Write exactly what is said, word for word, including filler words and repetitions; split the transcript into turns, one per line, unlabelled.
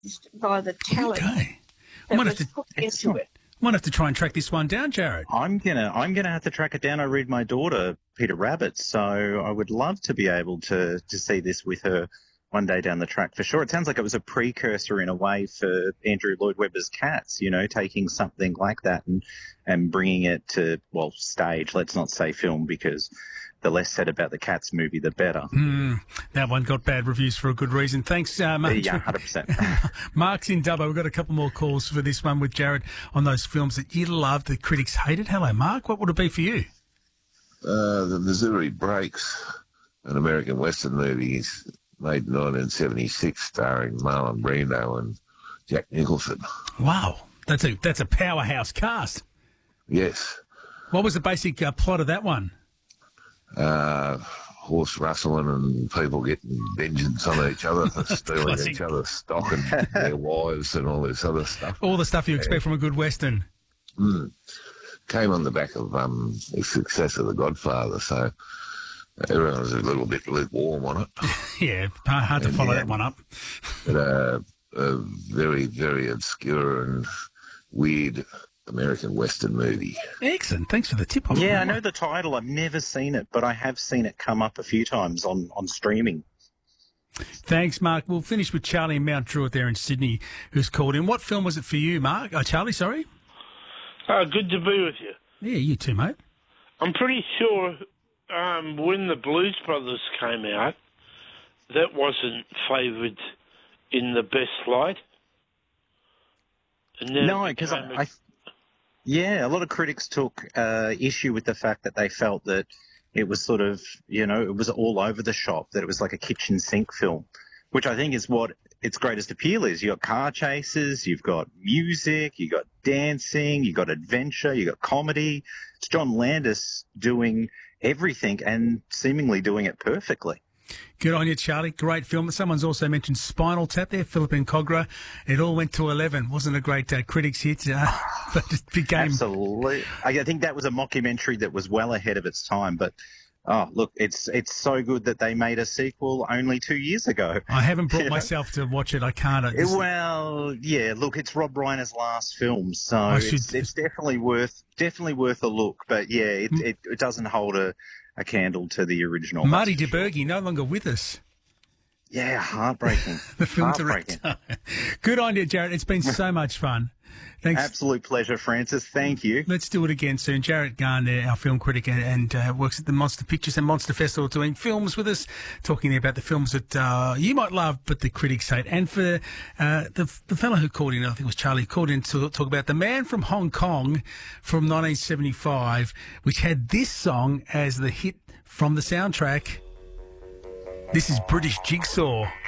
by the talent
Okay. I
that
might
was
have to,
put into it.
might have to try and track this one down, Jared.
I'm gonna I'm gonna have to track it down. I read my daughter Peter Rabbit, so I would love to be able to to see this with her one day down the track for sure. It sounds like it was a precursor in a way for Andrew Lloyd Webber's Cats, you know, taking something like that and and bringing it to, well, stage. Let's not say film, because the less said about the Cats movie, the better.
Mm, that one got bad reviews for a good reason. Thanks, uh, Mark.
Yeah, one hundred percent.
Mark's in Dubbo. We've got a couple more calls for this one with Jared on those films that you loved, the critics hated. Hello, Mark. What would it be for you?
Uh, the Missouri Breaks, an American Western movie made in nineteen seventy-six, starring Marlon Brando and Jack Nicholson.
Wow, that's a that's a powerhouse cast.
Yes.
What was the basic uh, plot of that one?
Uh, horse rustling and people getting vengeance on each other for stealing
Classic.
each other's stock and their wives and all this other stuff.
All the stuff you expect from a good Western.
Mm. Came on the back of um, the success of The Godfather, so everyone was a little bit lukewarm on it.
Yeah, hard to
And,
follow
yeah.
that one up.
But uh, a very, very obscure and weird American Western movie.
Excellent. Thanks for the tip. on
Yeah,
that
I know
one.
the title. I've never seen it, but I have seen it come up a few times on, on streaming.
Thanks, Mark. We'll finish with Charlie in Mount Druitt there in Sydney, who's called in. What film was it for you, Mark? Oh, Charlie, sorry?
Uh, good to be with you.
Yeah, you too, mate.
I'm pretty sure um, when the Blues Brothers came out, that wasn't favoured in the best light. And then
No,
it
because
became
I,
a-
I, yeah, a lot of critics took uh, issue with the fact that they felt that it was sort of, you know, it was all over the shop, that it was like a kitchen sink film, which I think is what its greatest appeal is. You've got car chases, you've got music, you've got dancing, you've got adventure, you've got comedy. It's John Landis doing everything and seemingly doing it perfectly.
Good on you, Charlie. Great film. Someone's also mentioned Spinal Tap there, Philip and Cogra. It all went to eleven. Wasn't a great uh, critics hit, uh, but it became...
Absolutely. I think that was a mockumentary that was well ahead of its time, but oh, look, it's it's so good that they made a sequel only two years ago.
I haven't brought
You know?
myself to watch it. I can't. I
It-
just-
well, yeah, look, it's Rob Reiner's last film, so
I
it's,
should-
it's definitely worth definitely worth a look. But yeah, it, it, it doesn't hold a, a candle to the original.
Marty
that's for sure.
DeBerge, no longer with us.
Yeah, heartbreaking.
The film
heartbreaking.
director. Good on you, Jared. It's been so much fun. Thanks.
Absolute pleasure, Francis. Thank you.
Let's do it again soon. Jared Garn there, our film critic, and, and uh, works at the Monster Pictures and Monster Festival, doing films with us, talking about the films that uh, you might love, but the critics hate. And for uh, the the fellow who called in, I think it was Charlie, called in to talk about The Man from Hong Kong from nineteen seventy-five, which had this song as the hit from the soundtrack. This is British Jigsaw.